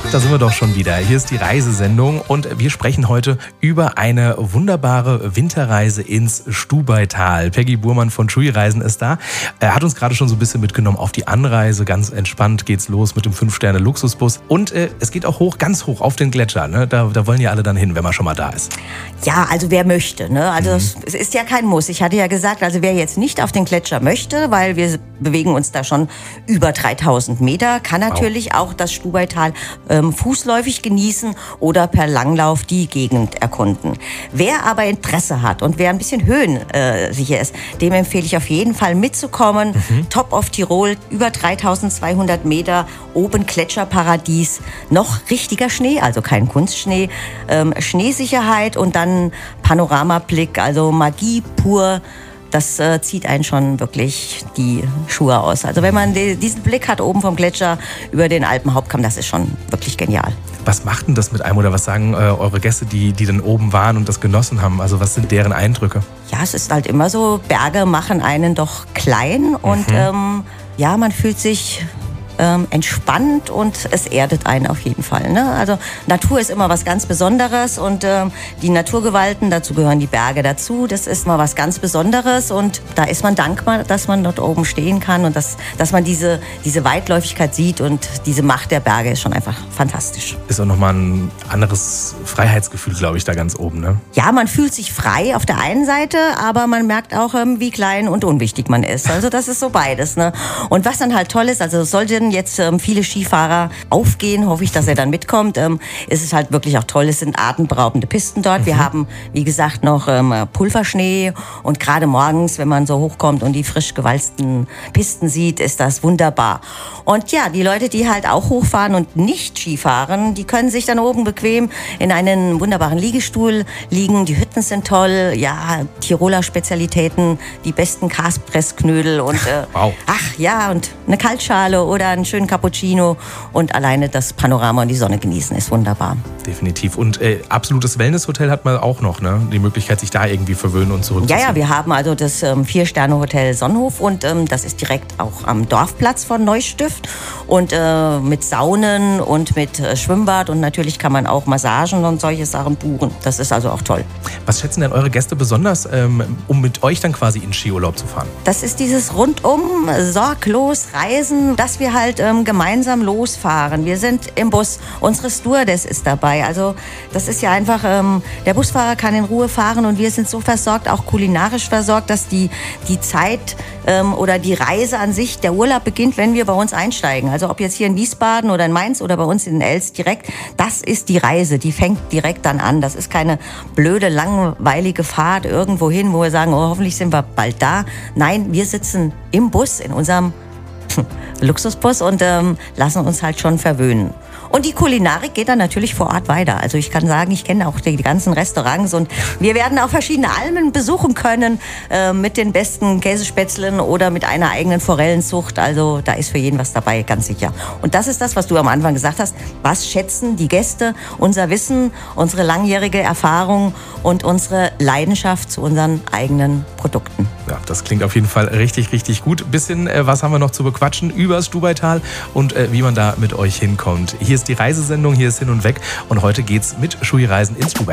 Da sind wir doch schon wieder. Hier ist die Reisesendung und wir sprechen heute über eine wunderbare Winterreise ins Stubaital. Peggy Burmann von TUI Reisen ist da. Er hat uns gerade schon so ein bisschen mitgenommen auf die Anreise. Ganz entspannt geht's los mit dem 5-Sterne-Luxusbus. Und es geht auch hoch, ganz hoch auf den Gletscher. Ne? Da wollen ja alle dann hin, wenn man schon mal da ist. Ja, also wer möchte. Ne? Also es ist ja kein Muss. Ich hatte ja gesagt, also wer jetzt nicht auf den Gletscher möchte, weil wir bewegen uns da schon über 3000 Meter, kann natürlich auch das Stubaital fußläufig genießen oder per Langlauf die Gegend erkunden. Wer aber Interesse hat und wer ein bisschen höhensicher ist, dem empfehle ich auf jeden Fall mitzukommen. Top of Tirol, über 3200 Meter, oben Gletscherparadies, noch richtiger Schnee, also kein Kunstschnee, Schneesicherheit und dann Panoramablick, also Magie pur. Das zieht einen schon wirklich die Schuhe aus. Also wenn man diesen Blick hat oben vom Gletscher über den Alpenhauptkamm, das ist schon wirklich genial. Was macht denn das mit einem oder was sagen eure Gäste, die dann oben waren und das genossen haben? Also was sind deren Eindrücke? Ja, es ist halt immer so, Berge machen einen doch klein und ja, man fühlt sich entspannt und es erdet einen auf jeden Fall. Ne? Also Natur ist immer was ganz Besonderes und die Naturgewalten, dazu gehören die Berge dazu, das ist mal was ganz Besonderes und da ist man dankbar, dass man dort oben stehen kann und dass man diese Weitläufigkeit sieht und diese Macht der Berge ist schon einfach fantastisch. Ist auch nochmal ein anderes Freiheitsgefühl, glaube ich, da ganz oben, ne? Ja, man fühlt sich frei auf der einen Seite, aber man merkt auch, wie klein und unwichtig man ist. Also das ist so beides. Ne? Und was dann halt toll ist, also sollten jetzt viele Skifahrer aufgehen, hoffe ich, dass er dann mitkommt, ist es halt wirklich auch toll. Es sind atemberaubende Pisten dort. Wir haben, wie gesagt, noch Pulverschnee und gerade morgens, wenn man so hochkommt und die frisch gewalzten Pisten sieht, ist das wunderbar. Und ja, die Leute, die halt auch hochfahren und nicht Skifahren, die können sich dann oben bequem in einen wunderbaren Liegestuhl liegen. Die Hütten sind toll, ja, Tiroler Spezialitäten, die besten Kaspressknödel und wow. Ach ja, und eine Kaltschale oder einen schönen Cappuccino und alleine das Panorama und die Sonne genießen ist wunderbar. Definitiv. Und absolutes Wellnesshotel hat man auch noch, ne? Die Möglichkeit, sich da irgendwie verwöhnen und zurückzuziehen. Ja, wir haben also das 4-Sterne-Hotel Sonnenhof und das ist direkt auch am Dorfplatz von Neustift und mit Saunen und mit Schwimmbad und natürlich kann man auch Massagen und solche Sachen buchen. Das ist also auch toll. Was schätzen denn eure Gäste besonders, um mit euch dann quasi in Skiurlaub zu fahren? Das ist dieses rundum sorglos Reisen, dass wir halt gemeinsam losfahren. Wir sind im Bus, unsere Stewardess ist dabei. Also das ist ja einfach, der Busfahrer kann in Ruhe fahren und wir sind so versorgt, auch kulinarisch versorgt, dass die Zeit oder die Reise an sich, der Urlaub beginnt, wenn wir bei uns einsteigen. Also ob jetzt hier in Wiesbaden oder in Mainz oder bei uns in Elst direkt, das ist die Reise, die fängt direkt dann an. Das ist keine blöde, langweilige Fahrt irgendwo hin, wo wir sagen, oh, hoffentlich sind wir bald da. Nein, wir sitzen im Bus, in unserem Luxusbus und lassen uns halt schon verwöhnen. Und die Kulinarik geht dann natürlich vor Ort weiter. Also ich kann sagen, ich kenne auch die ganzen Restaurants und wir werden auch verschiedene Almen besuchen können mit den besten Käsespätzlen oder mit einer eigenen Forellenzucht. Also da ist für jeden was dabei, ganz sicher. Und das ist das, was du am Anfang gesagt hast. Was schätzen die Gäste? Unser Wissen, unsere langjährige Erfahrung und unsere Leidenschaft zu unseren eigenen Produkten. Ja, das klingt auf jeden Fall richtig, richtig gut. Bisschen, was haben wir noch zu bequatschen über das Stubaital und wie man da mit euch hinkommt. Hier ist die Reisesendung, hier ist Hin und Weg und heute geht's mit TUI Reisen ins Stubaital.